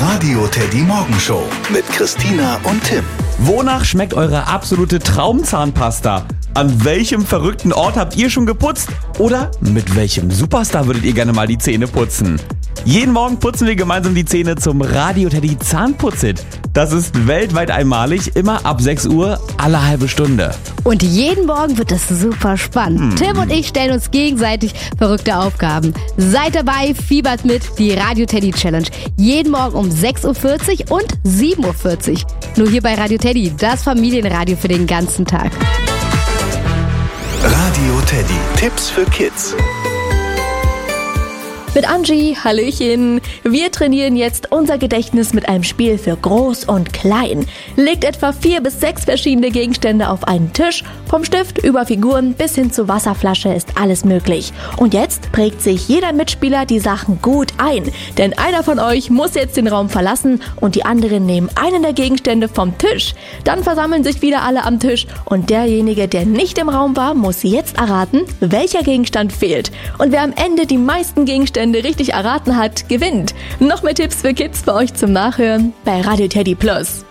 Radio Teddy Morgenshow mit Christina und Tim. Wonach schmeckt eure absolute Traumzahnpasta? An welchem verrückten Ort habt ihr schon geputzt? Oder mit welchem Superstar würdet ihr gerne mal die Zähne putzen? Jeden Morgen putzen wir gemeinsam die Zähne zum Radio Teddy Zahnputzit. Das ist weltweit einmalig, immer ab 6 Uhr, alle halbe Stunde. Und jeden Morgen wird es super spannend. Tim und ich stellen uns gegenseitig verrückte Aufgaben. Seid dabei, fiebert mit, die Radio Teddy Challenge. Jeden Morgen um 6.40 Uhr und 7.40 Uhr. Nur hier bei Radio Teddy, das Familienradio für den ganzen Tag. Radio Teddy, Tipps für Kids. Mit Angie, Hallöchen. Wir trainieren jetzt unser Gedächtnis mit einem Spiel für Groß und Klein. Legt etwa 4 bis 6 verschiedene Gegenstände auf einen Tisch. Vom Stift über Figuren bis hin zur Wasserflasche ist alles möglich. Und jetzt prägt sich jeder Mitspieler die Sachen gut ein. Denn einer von euch muss jetzt den Raum verlassen und die anderen nehmen einen der Gegenstände vom Tisch. Dann versammeln sich wieder alle am Tisch und derjenige, der nicht im Raum war, muss jetzt erraten, welcher Gegenstand fehlt. Und wer am Ende die meisten Gegenstände richtig erraten hat, gewinnt. Noch mehr Tipps für Kids für euch zum Nachhören bei Radio Teddy Plus.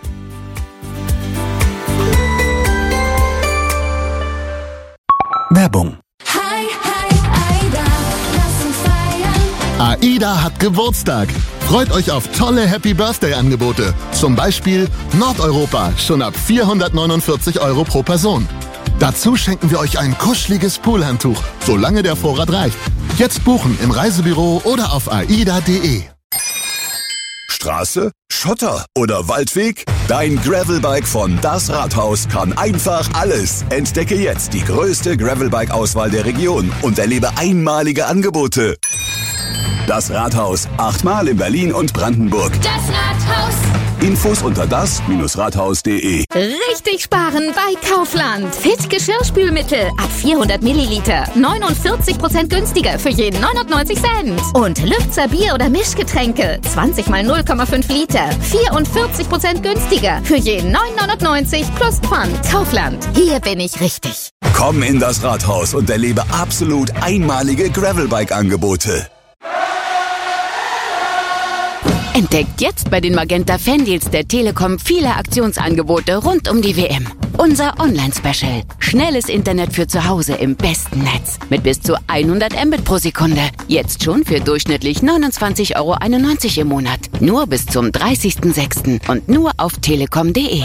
Werbung. Hi, Aida, lass uns feiern. AIDA hat Geburtstag. Freut euch auf tolle Happy Birthday Angebote. Zum Beispiel Nordeuropa, schon ab 449 € pro Person. Dazu schenken wir euch ein kuscheliges Poolhandtuch, solange der Vorrat reicht. Jetzt buchen im Reisebüro oder auf aida.de. Straße, Schotter oder Waldweg? Dein Gravelbike von Das Rathaus kann einfach alles. Entdecke jetzt die größte Gravelbike-Auswahl der Region und erlebe einmalige Angebote. Das Rathaus, 8-mal in Berlin und Brandenburg. Das Rathaus. Infos unter das-rathaus.de. Richtig sparen bei Kaufland. Fit Geschirrspülmittel ab 400 Milliliter. 49% günstiger für jeden 99 Cent. Und Lübzer Bier- oder Mischgetränke. 20 mal 0,5 Liter. 44% günstiger für jeden 9,99 plus Pfand. Kaufland. Hier bin ich richtig. Komm in das Rathaus und erlebe absolut einmalige Gravelbike-Angebote. Entdeckt jetzt bei den Magenta Fandeals der Telekom viele Aktionsangebote rund um die WM. Unser Online-Special. Schnelles Internet für zu Hause im besten Netz. Mit bis zu 100 Mbit pro Sekunde. Jetzt schon für durchschnittlich 29,91 € im Monat. Nur bis zum 30.06. und nur auf telekom.de.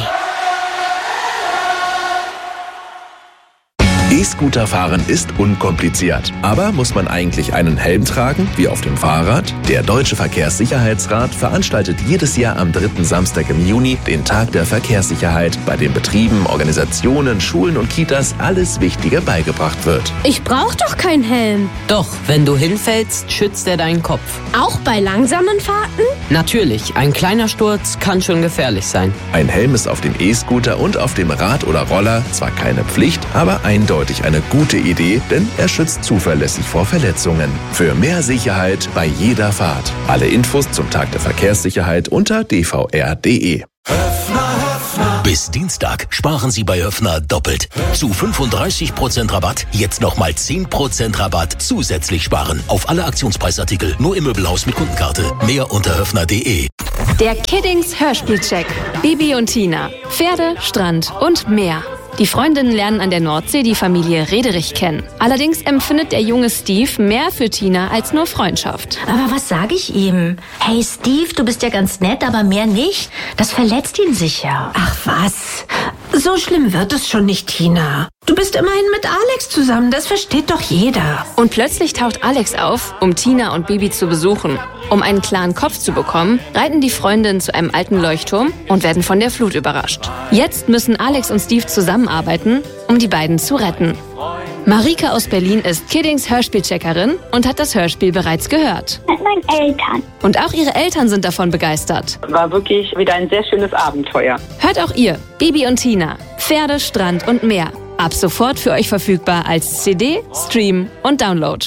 E-Scooter fahren ist unkompliziert. Aber muss man eigentlich einen Helm tragen, wie auf dem Fahrrad? Der Deutsche Verkehrssicherheitsrat veranstaltet jedes Jahr am 3. Samstag im Juni den Tag der Verkehrssicherheit, bei dem Betrieben, Organisationen, Schulen und Kitas alles Wichtige beigebracht wird. Ich brauch doch keinen Helm. Doch, wenn du hinfällst, schützt er deinen Kopf. Auch bei langsamen Fahrten? Natürlich, ein kleiner Sturz kann schon gefährlich sein. Ein Helm ist auf dem E-Scooter und auf dem Rad oder Roller zwar keine Pflicht, aber eindeutig eine gute Idee, denn er schützt zuverlässig vor Verletzungen. Für mehr Sicherheit bei jeder Fahrt. Alle Infos zum Tag der Verkehrssicherheit unter dvr.de. Bis Dienstag sparen Sie bei Höffner doppelt. Zu 35% Rabatt, jetzt nochmal 10% Rabatt zusätzlich sparen. Auf alle Aktionspreisartikel, nur im Möbelhaus mit Kundenkarte. Mehr unter höffner.de. Der Kiddings Hörspielcheck. Bibi und Tina. Pferde, Strand und Meer. Die Freundinnen lernen an der Nordsee die Familie Rederich kennen. Allerdings empfindet der junge Steve mehr für Tina als nur Freundschaft. Aber was sage ich ihm? Hey Steve, du bist ja ganz nett, aber mehr nicht. Das verletzt ihn sicher. Ach was, so schlimm wird es schon nicht, Tina. Du bist immerhin mit Alex zusammen, das versteht doch jeder. Und plötzlich taucht Alex auf, um Tina und Bibi zu besuchen. Um einen klaren Kopf zu bekommen, reiten die Freundinnen zu einem alten Leuchtturm und werden von der Flut überrascht. Jetzt müssen Alex und Steve zusammenarbeiten, um die beiden zu retten. Marika aus Berlin ist Kiddings Hörspielcheckerin und hat das Hörspiel bereits gehört. Mit meinen Eltern. Und auch ihre Eltern sind davon begeistert. War wirklich wieder ein sehr schönes Abenteuer. Hört auch ihr, Bibi und Tina, Pferde, Strand und Meer. Ab sofort für euch verfügbar als CD, Stream und Download.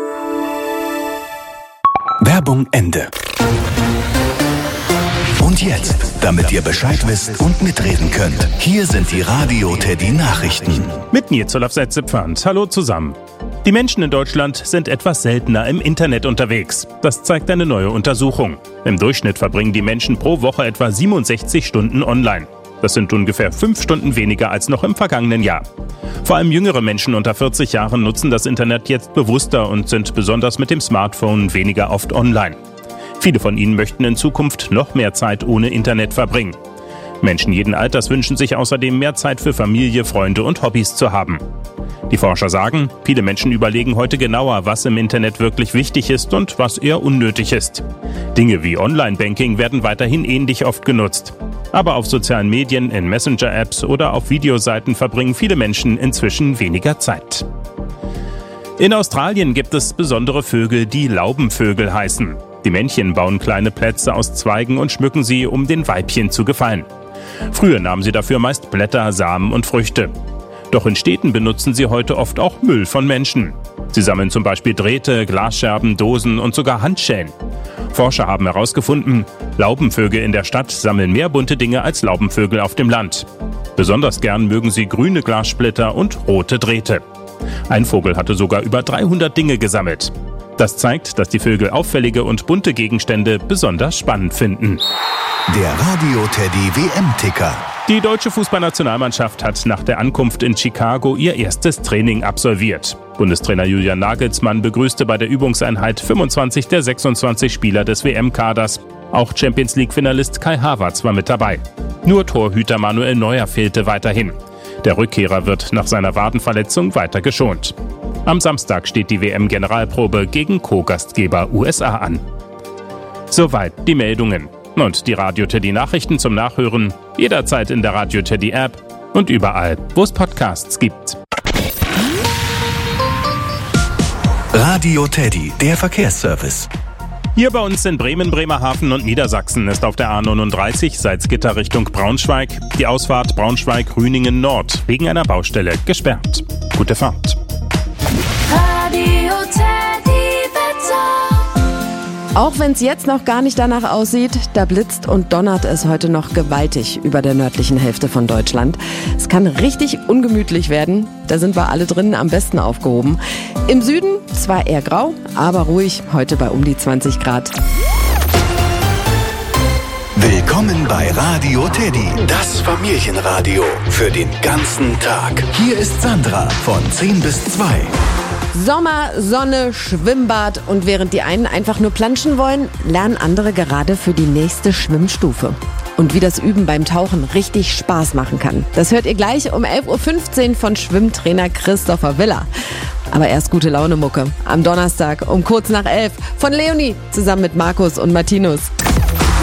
Werbung Ende. Und jetzt, damit ihr Bescheid wisst und mitreden könnt, hier sind die Radio Teddy Nachrichten. Mit mir zur Abseits Pfand. Hallo zusammen. Die Menschen in Deutschland sind etwas seltener im Internet unterwegs. Das zeigt eine neue Untersuchung. Im Durchschnitt verbringen die Menschen pro Woche etwa 67 Stunden online. Das sind ungefähr 5 Stunden weniger als noch im vergangenen Jahr. Vor allem jüngere Menschen unter 40 Jahren nutzen das Internet jetzt bewusster und sind besonders mit dem Smartphone weniger oft online. Viele von ihnen möchten in Zukunft noch mehr Zeit ohne Internet verbringen. Menschen jeden Alters wünschen sich außerdem mehr Zeit für Familie, Freunde und Hobbys zu haben. Die Forscher sagen, viele Menschen überlegen heute genauer, was im Internet wirklich wichtig ist und was eher unnötig ist. Dinge wie Online-Banking werden weiterhin ähnlich oft genutzt. Aber auf sozialen Medien, in Messenger-Apps oder auf Videoseiten verbringen viele Menschen inzwischen weniger Zeit. In Australien gibt es besondere Vögel, die Laubenvögel heißen. Die Männchen bauen kleine Plätze aus Zweigen und schmücken sie, um den Weibchen zu gefallen. Früher nahmen sie dafür meist Blätter, Samen und Früchte. Doch in Städten benutzen sie heute oft auch Müll von Menschen. Sie sammeln zum Beispiel Drähte, Glasscherben, Dosen und sogar Handschellen. Forscher haben herausgefunden, Laubenvögel in der Stadt sammeln mehr bunte Dinge als Laubenvögel auf dem Land. Besonders gern mögen sie grüne Glassplitter und rote Drähte. Ein Vogel hatte sogar über 300 Dinge gesammelt. Das zeigt, dass die Vögel auffällige und bunte Gegenstände besonders spannend finden. Der Radio Teddy WM-Ticker. Die deutsche Fußballnationalmannschaft hat nach der Ankunft in Chicago ihr erstes Training absolviert. Bundestrainer Julian Nagelsmann begrüßte bei der Übungseinheit 25 der 26 Spieler des WM-Kaders. Auch Champions-League-Finalist Kai Havertz war mit dabei. Nur Torhüter Manuel Neuer fehlte weiterhin. Der Rückkehrer wird nach seiner Wadenverletzung weiter geschont. Am Samstag steht die WM-Generalprobe gegen Co-Gastgeber USA an. Soweit die Meldungen. Und die Radio Teddy Nachrichten zum Nachhören jederzeit in der Radio Teddy App und überall, wo es Podcasts gibt. Radio Teddy, der Verkehrsservice. Hier bei uns in Bremen, Bremerhaven und Niedersachsen ist auf der A39 Salzgitter Richtung Braunschweig die Ausfahrt Braunschweig-Rüningen Nord wegen einer Baustelle gesperrt. Gute Fahrt. Radio Teddy Wetter. Auch wenn es jetzt noch gar nicht danach aussieht, da blitzt und donnert es heute noch gewaltig über der nördlichen Hälfte von Deutschland. Es kann richtig ungemütlich werden, da sind wir alle drinnen am besten aufgehoben. Im Süden zwar eher grau, aber ruhig, heute bei um die 20 Grad. Willkommen bei Radio Teddy, das Familienradio für den ganzen Tag. Hier ist Sandra von 10 bis 2. Sommer, Sonne, Schwimmbad und während die einen einfach nur planschen wollen, lernen andere gerade für die nächste Schwimmstufe. Und wie das Üben beim Tauchen richtig Spaß machen kann, das hört ihr gleich um 11.15 Uhr von Schwimmtrainer Christopher Willer. Aber erst gute Laune Mucke am Donnerstag um kurz nach 11 von Leonie zusammen mit Markus und Martinus.